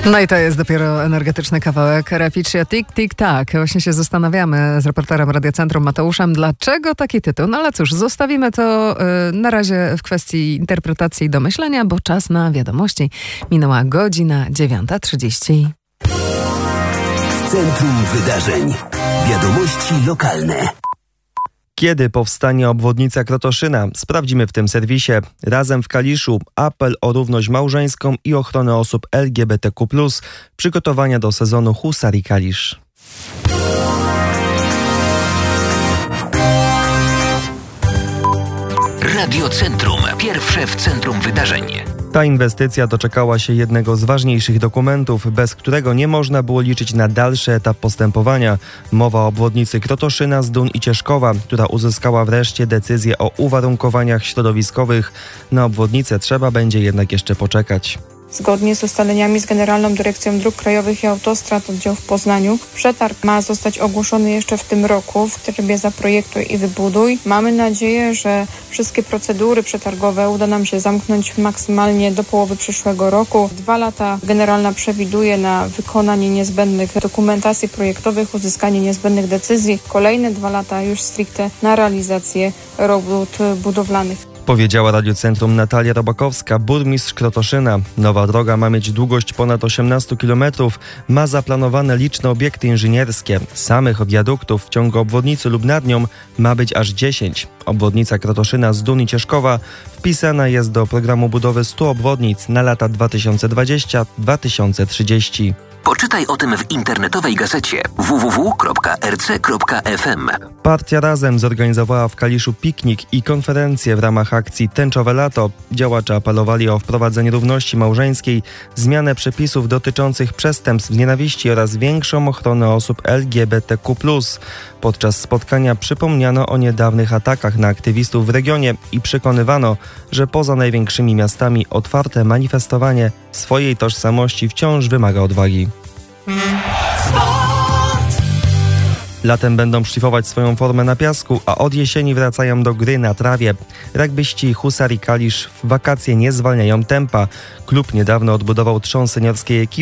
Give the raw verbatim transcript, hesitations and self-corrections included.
No i to jest dopiero energetyczny kawałek. Rapicia Tik Tik Tak. Właśnie się zastanawiamy z reporterem Radia Centrum Mateuszem, dlaczego taki tytuł. No ale cóż, zostawimy to y, na razie w kwestii interpretacji i domyślenia, bo czas na wiadomości. Minęła godzina dziewiąta trzydzieści. Centrum Wydarzeń. Wiadomości lokalne. Kiedy powstanie obwodnica Krotoszyna? Sprawdzimy w tym serwisie. Razem w Kaliszu apel o równość małżeńską i ochronę osób L G B T Q plus. Przygotowania do sezonu Husarii Kalisz. Radio Centrum. Pierwsze w centrum wydarzeń. Ta inwestycja doczekała się jednego z ważniejszych dokumentów, bez którego nie można było liczyć na dalszy etap postępowania. Mowa o obwodnicy Krotoszyna, Zdun i Cieszkowa, która uzyskała wreszcie decyzję o uwarunkowaniach środowiskowych. Na obwodnicę trzeba będzie jednak jeszcze poczekać. Zgodnie z ustaleniami z Generalną Dyrekcją Dróg Krajowych i Autostrad oddział w Poznaniu, przetarg ma zostać ogłoszony jeszcze w tym roku w trybie zaprojektuj i wybuduj. Mamy nadzieję, że wszystkie procedury przetargowe uda nam się zamknąć maksymalnie do połowy przyszłego roku. Dwa lata Generalna przewiduje na wykonanie niezbędnych dokumentacji projektowych, uzyskanie niezbędnych decyzji. Kolejne dwa lata już stricte na realizację robót budowlanych. Powiedziała Radio Centrum Natalia Robakowska, burmistrz Krotoszyna. Nowa droga ma mieć długość ponad osiemnaście kilometrów, ma zaplanowane liczne obiekty inżynierskie. Samych wiaduktów w ciągu obwodnicy lub nad nią ma być aż dziesięć. Obwodnica Krotoszyna, Zdun i Cieszkowa wpisana jest do programu budowy stu obwodnic na lata dwa tysiące dwudziesty do dwa tysiące trzydziestego. Poczytaj o tym w internetowej gazecie w w w kropka r c kropka f m. Partia Razem zorganizowała w Kaliszu piknik i konferencję w ramach akcji Tęczowe Lato. Działacze apelowali o wprowadzenie równości małżeńskiej, zmianę przepisów dotyczących przestępstw z nienawiści oraz większą ochronę osób L G B T Q plus. Podczas spotkania przypomniano o niedawnych atakach na aktywistów w regionie i przekonywano, że poza największymi miastami otwarte manifestowanie swojej tożsamości wciąż wymaga odwagi. Latem będą szlifować swoją formę na piasku, a od jesieni wracają do gry na trawie. Rugbyści Husarii Kalisz w wakacje nie zwalniają tempa. Klub niedawno odbudował trzon seniorskiej ekipy.